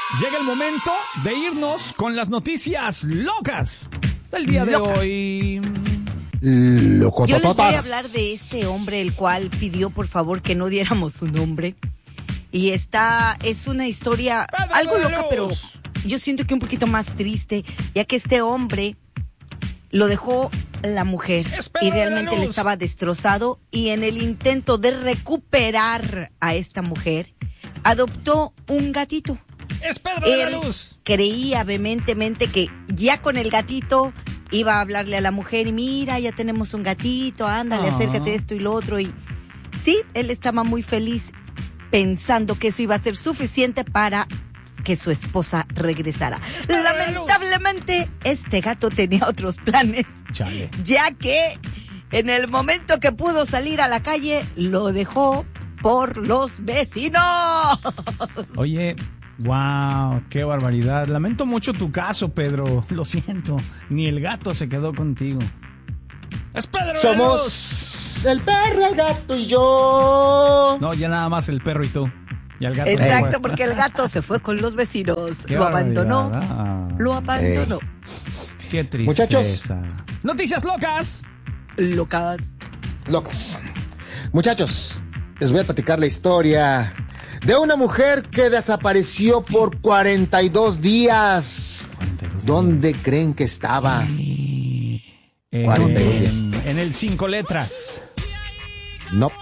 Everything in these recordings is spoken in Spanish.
Llega el momento de irnos con las noticias locas del día de hoy. Yo les voy a hablar de este hombre, el cual pidió por favor que no diéramos su nombre. Y es una historia algo loca, pero yo siento que un poquito más triste, ya que este hombre lo dejó la mujer y realmente él estaba destrozado, y en el intento de recuperar a esta mujer, adoptó un gatito. ¡Es Pedro de la Luz! Creía vehementemente que ya con el gatito iba a hablarle a la mujer y mira, ya tenemos un gatito, ándale, acércate esto y lo otro. Y sí, él estaba muy feliz pensando que eso iba a ser suficiente para que su esposa regresara. Lamentablemente, este gato tenía otros planes. Chale. Ya que en el momento que pudo salir a la calle, lo dejó por los vecinos. Oye, wow, qué barbaridad. Lamento mucho tu caso, Pedro. Lo siento. Ni el gato se quedó contigo. ¡Es Pedro! Somos el perro, el gato y yo. No, ya nada más el perro y tú. Y el gato. Exacto, porque el gato se fue con los vecinos. Qué lo abandonó. barbaridad. Lo abandonó. Qué tristeza. Muchachos. Noticias locas. Locas. Muchachos, les voy a platicar la historia de una mujer que desapareció por 42 días. 42 ¿Dónde días. creen que estaba? 42 días. En el 5 letras. No.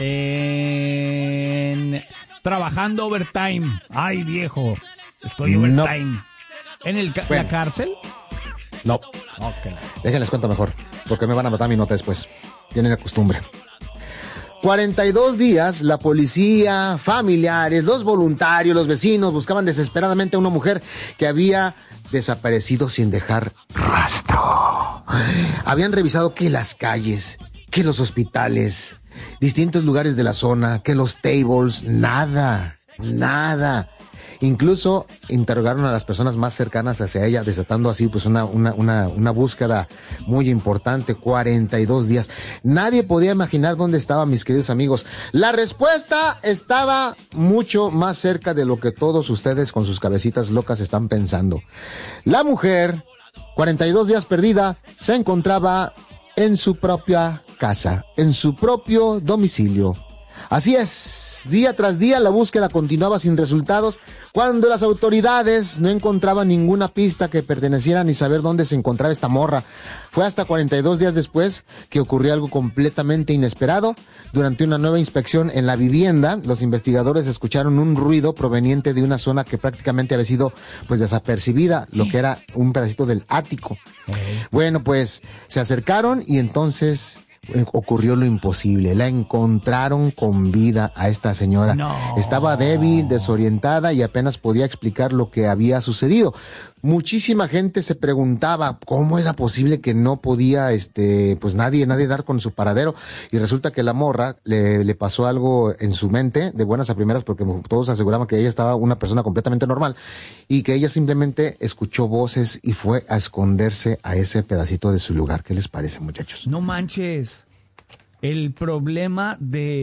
Trabajando overtime. Ay, viejo. Estoy overtime. ¿En la cárcel? No. Ok. Déjenles cuento mejor, porque me van a matar mi nota después. Tienen la costumbre. 42 días, la policía, familiares, los voluntarios, los vecinos buscaban desesperadamente a una mujer que había desaparecido sin dejar rastro. Habían revisado que las calles, que los hospitales, distintos lugares de la zona, que los tables, nada. Incluso interrogaron a las personas más cercanas hacia ella, desatando así pues una búsqueda muy importante. 42 días. Nadie podía imaginar dónde estaba, mis queridos amigos. La respuesta estaba mucho más cerca de lo que todos ustedes con sus cabecitas locas están pensando. La mujer, 42 días perdida, se encontraba en su propia casa, en su propio domicilio. Así es, día tras día la búsqueda continuaba sin resultados, cuando las autoridades no encontraban ninguna pista que perteneciera ni saber dónde se encontraba esta morra. Fue hasta 42 días después que ocurrió algo completamente inesperado. Durante una nueva inspección en la vivienda, los investigadores escucharon un ruido proveniente de una zona que prácticamente había sido pues desapercibida, lo que era un pedacito del ático. Bueno, pues se acercaron y entonces ocurrió lo imposible. La encontraron con vida a esta señora. No. Estaba débil, desorientada y apenas podía explicar lo que había sucedido. Muchísima gente se preguntaba cómo era posible que no podía pues nadie dar con su paradero, y resulta que la morra le pasó algo en su mente de buenas a primeras, porque todos aseguraban que ella estaba una persona completamente normal y que ella simplemente escuchó voces y fue a esconderse a ese pedacito de su lugar. ¿Qué les parece, muchachos? No manches. El problema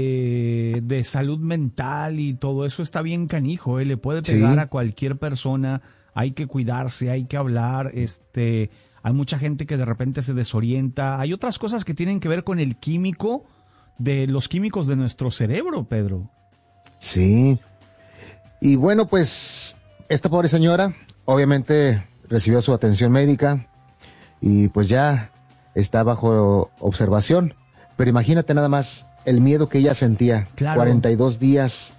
de salud mental y todo eso está bien canijo, le puede pegar a cualquier persona. Hay que cuidarse, hay que hablar, hay mucha gente que de repente se desorienta. Hay otras cosas que tienen que ver con el químico, los químicos de nuestro cerebro, Pedro. Sí. Y bueno, pues esta pobre señora obviamente recibió su atención médica y pues ya está bajo observación. Pero imagínate nada más el miedo que ella sentía. Claro. 42 días.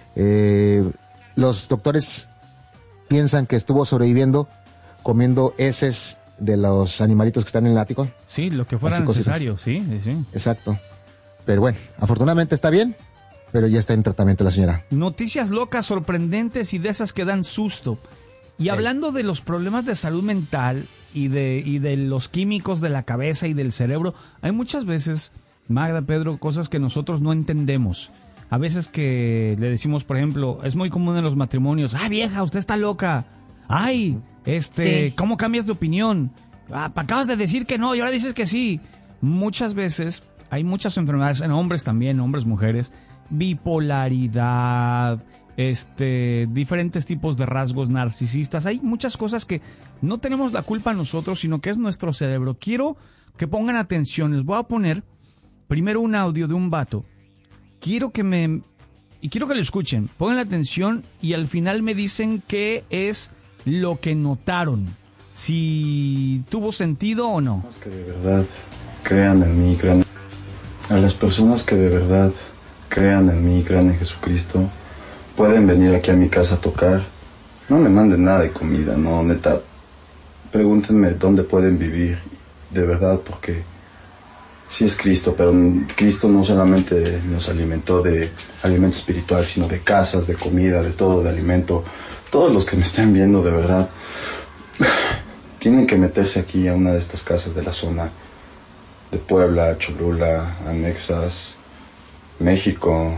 Los doctores piensan que estuvo sobreviviendo comiendo heces de los animalitos que están en el ático. Sí, lo que fuera necesario, sí. Exacto. Pero bueno, afortunadamente está bien, pero ya está en tratamiento la señora. Noticias locas, sorprendentes y de esas que dan susto. Y hablando de los problemas de salud mental y de los químicos de la cabeza y del cerebro, hay muchas veces, Magda, Pedro, cosas que nosotros no entendemos. A veces que le decimos, por ejemplo, es muy común en los matrimonios, vieja, usted está loca. Ay, Sí. ¿cómo cambias de opinión? Acabas de decir que no y ahora dices que sí. Muchas veces hay muchas enfermedades en hombres también, hombres, mujeres, bipolaridad, diferentes tipos de rasgos narcisistas. Hay muchas cosas que no tenemos la culpa nosotros, sino que es nuestro cerebro. Quiero que pongan atención. Les voy a poner primero un audio de un vato. Quiero que lo escuchen. Pongan atención y al final me dicen qué es lo que notaron. Si tuvo sentido o no. Que de verdad crean en mí, crean. A las personas que de verdad crean en mí, crean en Jesucristo, pueden venir aquí a mi casa a tocar. No me manden nada de comida, no, neta. Pregúntenme dónde pueden vivir, de verdad, porque sí es Cristo, pero Cristo no solamente nos alimentó de alimento espiritual, sino de casas, de comida, de todo, de alimento. Todos los que me estén viendo, de verdad, tienen que meterse aquí a una de estas casas de la zona de Puebla, Cholula, anexas, México,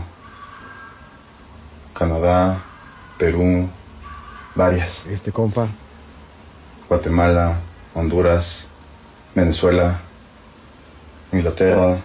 Canadá, Perú, varias. Compa. Guatemala, Honduras, Venezuela, Inglaterra,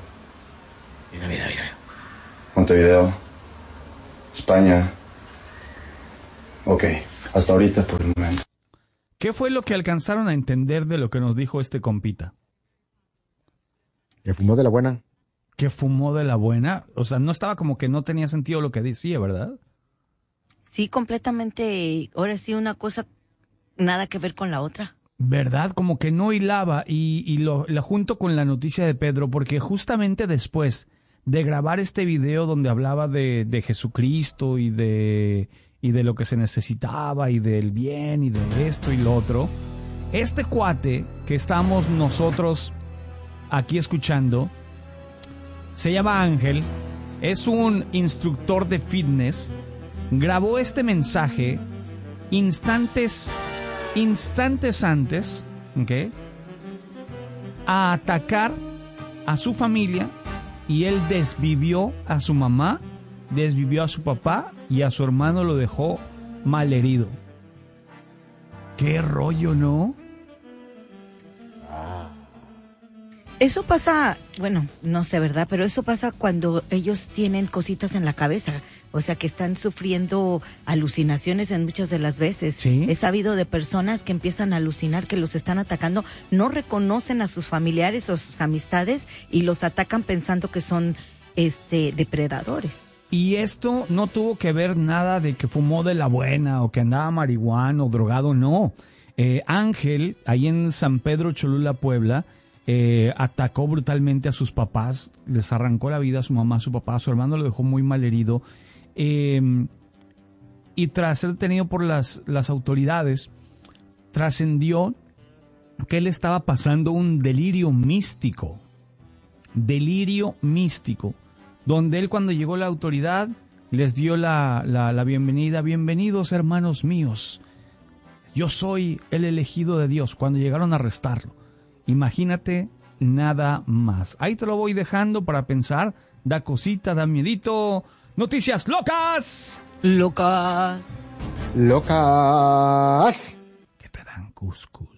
Montevideo, España. Ok, hasta ahorita por el momento. ¿Qué fue lo que alcanzaron a entender de lo que nos dijo este compita? ¿Que fumó de la buena? ¿Que fumó de la buena? O sea, no estaba como que no tenía sentido lo que decía, ¿verdad? Sí, completamente. Ahora sí, una cosa nada que ver con la otra. ¿Verdad? Como que no hilaba y la junto con la noticia de Pedro, porque justamente después de grabar este video donde hablaba de Jesucristo y de lo que se necesitaba y del bien y de esto y lo otro, este cuate que estamos nosotros aquí escuchando se llama Ángel, es un instructor de fitness, grabó este mensaje instantes antes, ¿ok?, a atacar a su familia, y él desvivió a su mamá, desvivió a su papá y a su hermano lo dejó malherido. ¡Qué rollo!, ¿no? Eso pasa, bueno, no sé, ¿verdad? Pero eso pasa cuando ellos tienen cositas en la cabeza. O sea, que están sufriendo alucinaciones en muchas de las veces. ¿Sí? He sabido de personas que empiezan a alucinar que los están atacando, no reconocen a sus familiares o sus amistades y los atacan pensando que son depredadores. Y esto no tuvo que ver nada de que fumó de la buena o que andaba marihuana o drogado, no. Ángel, ahí en San Pedro Cholula, Puebla, atacó brutalmente a sus papás, les arrancó la vida a su mamá, a su papá, a su hermano lo dejó muy mal herido. Y tras ser detenido por las autoridades, trascendió que él estaba pasando un delirio místico, donde él, cuando llegó la autoridad, les dio la bienvenida: bienvenidos, hermanos míos, yo soy el elegido de Dios, cuando llegaron a arrestarlo. Imagínate, nada más. Ahí te lo voy dejando para pensar, da cosita, da miedito. Noticias locas. Locas. Locas. Que te dan cuscús.